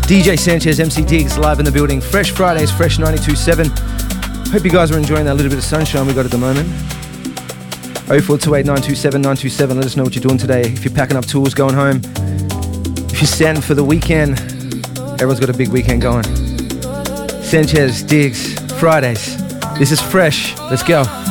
DJ Sanchez, MC Diggs, live in the building. Fresh Fridays, Fresh 92.7. Hope you guys are enjoying that little bit of sunshine we got at the moment. 0428 927 927. Let us know what you're doing today. If you're packing up tools, going home. If you're standing for the weekend. Everyone's got a big weekend going. Sanchez, Diggs, Fridays. This is Fresh. Let's go.